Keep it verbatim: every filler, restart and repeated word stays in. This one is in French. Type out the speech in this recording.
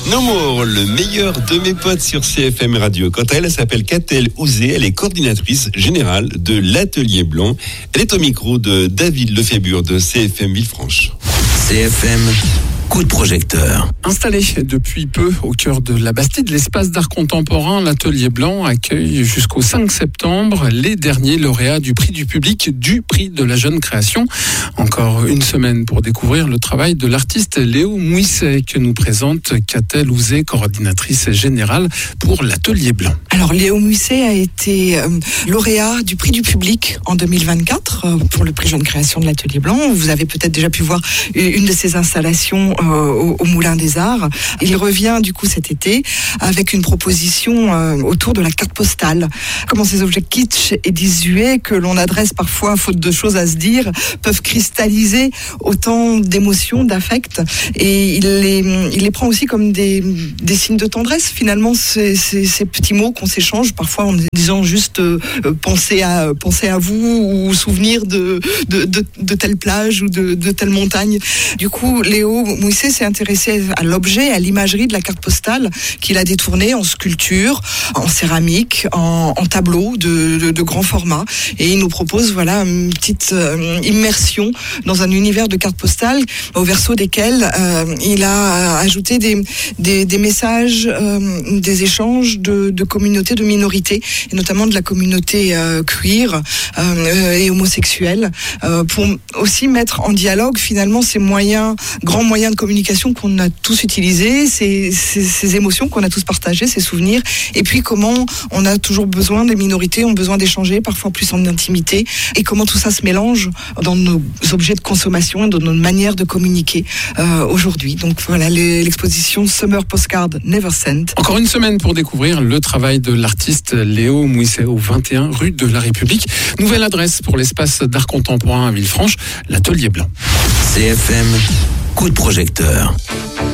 No More, le meilleur de mes potes sur C F M Radio. Quant à elle, elle s'appelle Catel Ouzé. Elle est coordinatrice générale de l'Atelier Blanc. Elle est au micro de David Lefébure de C F M Villefranche. C F M, coup de projecteur. Installé depuis peu au cœur de la Bastide, l'espace d'art contemporain, l'Atelier Blanc accueille jusqu'au cinq septembre les derniers lauréats du prix du public, du prix de la jeune création. Encore une semaine pour découvrir le travail de l'artiste Léo Mouisset que nous présente Catel Ouzé, coordinatrice générale pour l'Atelier Blanc. Alors Léo Mouisset a été euh, lauréat du prix du public en deux mille vingt-quatre euh, pour le prix jeune création de l'Atelier Blanc. Vous avez peut-être déjà pu voir une de ses installations euh, au, au Moulin des Arts. Il revient du coup cet été avec une proposition euh, autour de la carte postale. Comment ces objets kitsch et désuets que l'on adresse parfois faute de choses à se dire peuvent cristalliser autant d'émotions, d'affects, et il les, il les prend aussi comme des, des signes de tendresse. Finalement, ces, ces, ces petits mots qu'on s'échange parfois en disant juste euh, pensez à pensez à vous ou souvenir de de, de, de telle plage ou de, de telle montagne. Du coup, Léo Mouisset s'est intéressé à l'objet, à l'imagerie de la carte postale qu'il a détournée en sculpture, en céramique, en, en tableau de, de, de grand format, et il nous propose voilà une petite euh, immersion dans un univers de cartes postales au verso desquelles euh, il a ajouté des, des, des messages, euh, des échanges de, de communautés, de minorités, et notamment de la communauté euh, queer euh, et homosexuelle, euh, pour aussi mettre en dialogue finalement ces moyens, grands moyens de communication qu'on a tous utilisés, ces, ces, ces émotions qu'on a tous partagées, ces souvenirs, et puis comment on a toujours besoin, des minorités ont besoin d'échanger, parfois plus en intimité, et comment tout ça se mélange dans nos objets de consommation et dans nos manières de communiquer euh, aujourd'hui. Donc voilà, les, l'exposition Summer Postcard Never Sent. Encore une semaine pour découvrir le travail de l'artiste Léo Mouisset au vingt et un rue de la République. Nouvelle adresse pour l'espace d'art contemporain à Villefranche, l'Atelier Blanc. C F M, coup de projecteur.